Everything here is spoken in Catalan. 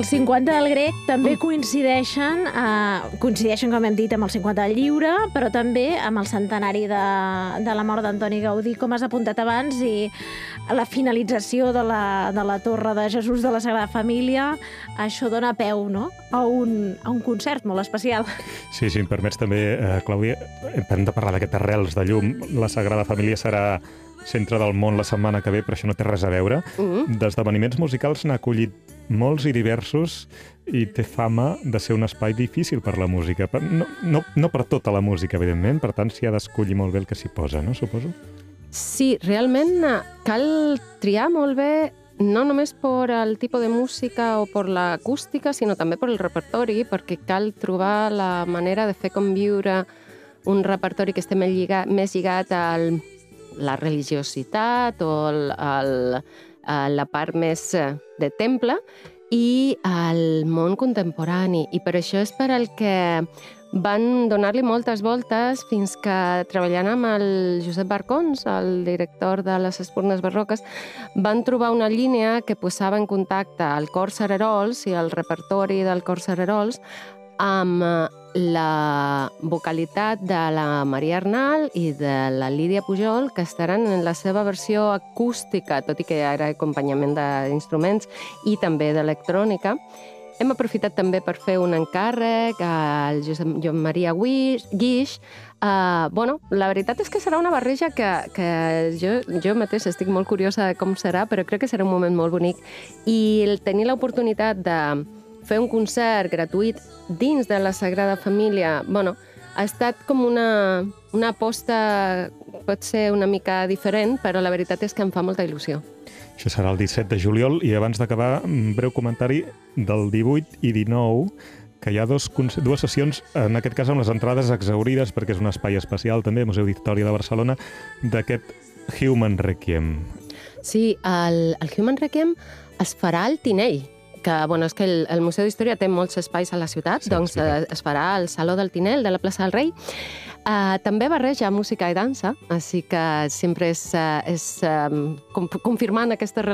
els 50 del grec també coincideixen, com hem dit, amb el 50 del lliure, però també amb el centenari de la mort d'Antoni Gaudí, com has apuntat abans, i la finalització de la Torre de Jesús de la Sagrada Família. Això dona peu, no?, a un concert molt especial. Sí, si em permets també, Clàudia, hem de parlar d'aquest Arrels de llum. La Sagrada Família serà centre del món la setmana que ve, però això no té res a veure. D'esdeveniments musicals n'ha acollit molts i diversos i té fama de ser un espai difícil per la música. No per tota la música, evidentment, per tant s'hi ha d'escollir molt bé el que s'hi posa, no, suposo? Sí, realment cal triar molt bé, no només per el tipus de música o per l'acústica, sinó també per el repertori, perquè cal trobar la manera de fer conviure un repertori que esté més lligat a la religiositat o la part més de temple i al món contemporani. I per això és per al que van donar-li moltes voltes fins que, treballant amb el Josep Barcons, el director de les Espurnes Barroques, van trobar una línia que posava en contacte el cor Cererols i el repertori del cor Cererols amb la vocalitat de la Maria Arnal i de la Lídia Pujol, que estaran en la seva versió acústica, tot i que era acompanyament d'instruments i també d'electrònica. Hem aprofitat també per fer un encàrrec al Josep Maria Guix. La veritat és que serà una barreja que jo mateix estic molt curiosa de com serà, però crec que serà un moment molt bonic. I tenir l'oportunitat de fer un concert gratuït dins de la Sagrada Família, ha estat com una aposta, pot ser una mica diferent, però la veritat és que em fa molta il·lusió. Això serà el 17 de juliol i abans d'acabar, un breu comentari del 18 i 19, que hi ha dues sessions, en aquest cas amb les entrades exhaurides, perquè és un espai especial també, Museu d'Història de Barcelona, d'aquest Human Requiem. Sí, el Human Requiem es farà al Tinell, que és que el Museu d'Història té molts espais a la ciutat, doncs es farà al Saló del Tinell de la plaça del Rei. També barreja música i dansa, així que sempre és confirmant aquesta relació